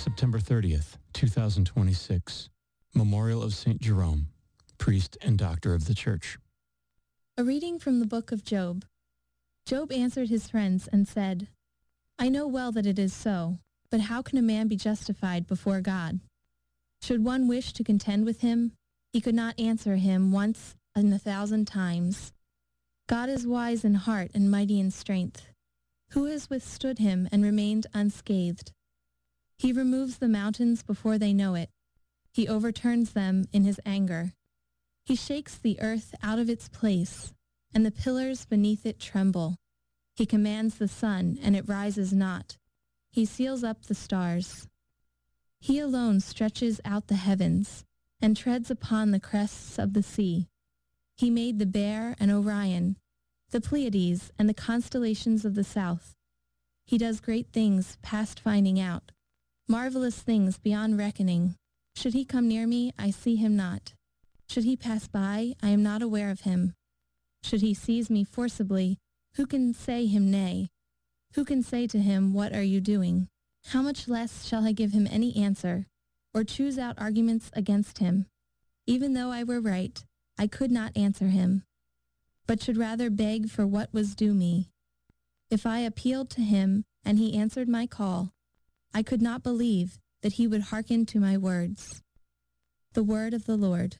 September 30th, 2026. Memorial of St. Jerome, priest and doctor of the Church. A reading from the book of Job. Job answered his friends and said, I know well that it is so, but how can a man be justified before God? Should one wish to contend with him, he could not answer him once in 1,000 times. God is wise in heart and mighty in strength. Who has withstood him and remained unscathed? He removes the mountains before they know it. He overturns them in his anger. He shakes the earth out of its place, and the pillars beneath it tremble. He commands the sun, and it rises not. He seals up the stars. He alone stretches out the heavens, and treads upon the crests of the sea. He made the Bear and Orion, the Pleiades, and the constellations of the south. He does great things past finding out, marvelous things beyond reckoning. Should he come near me, I see him not. Should he pass by, I am not aware of him. Should he seize me forcibly, who can say him nay? Who can say to him, what are you doing? How much less shall I give him any answer, or choose out arguments against him? Even though I were right, I could not answer him, but should rather beg for what was due me. If I appealed to him, and he answered my call, I could not believe that he would hearken to my words. The word of the Lord.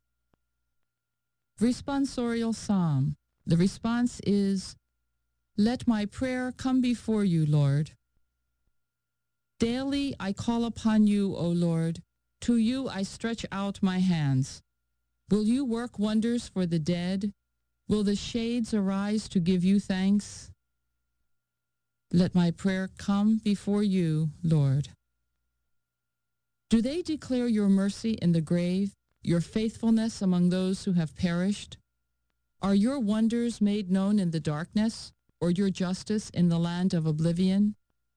Responsorial Psalm. The response is, Let my prayer come before you, Lord. Daily I call upon you, O Lord. To you I stretch out my hands. Will you work wonders for the dead? Will the shades arise to give you thanks? Let my prayer come before you, Lord. Do they declare your mercy in the grave, your faithfulness among those who have perished? Are your wonders made known in the darkness, or your justice in the land of oblivion?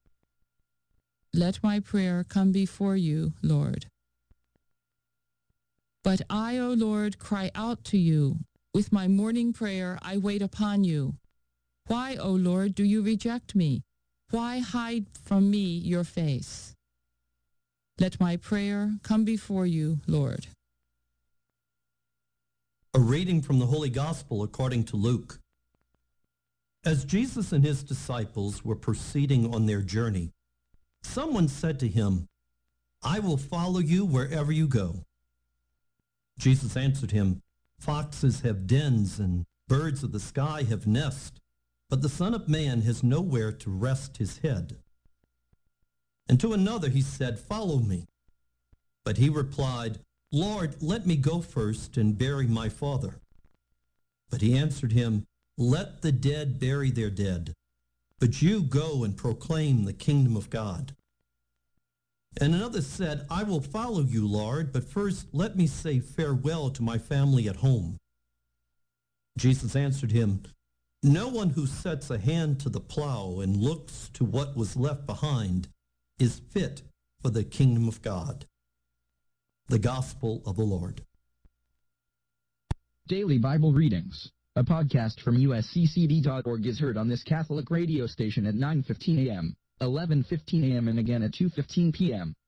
Let my prayer come before you, Lord. But I, O Lord, cry out to you. With my morning prayer I wait upon you. Why, O Lord, do you reject me? Why hide from me your face? Let my prayer come before you, Lord. A reading from the Holy Gospel according to Luke. As Jesus and his disciples were proceeding on their journey, someone said to him, I will follow you wherever you go. Jesus answered him, Foxes have dens and birds of the sky have nests, but the Son of Man has nowhere to rest his head. And to another he said, Follow me. But he replied, Lord, let me go first and bury my father. But he answered him, Let the dead bury their dead, but you go and proclaim the kingdom of God. And another said, I will follow you, Lord, but first let me say farewell to my family at home. Jesus answered him, No one who sets a hand to the plow and looks to what was left behind is fit for the kingdom of God. The Gospel of the Lord. Daily Bible Readings. A podcast from usccd.org is heard on this Catholic radio station at 9:15 a.m., 11:15 a.m. and again at 2:15 p.m.